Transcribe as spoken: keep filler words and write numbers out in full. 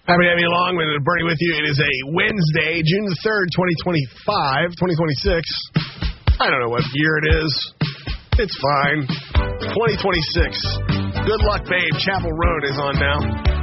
Happy to have you along with Bernie with you. It is a Wednesday, June the third, twenty twenty-five, twenty twenty-six. I don't know what year it is. It's fine. twenty twenty-six. Good luck, babe. Chapel Road is on now.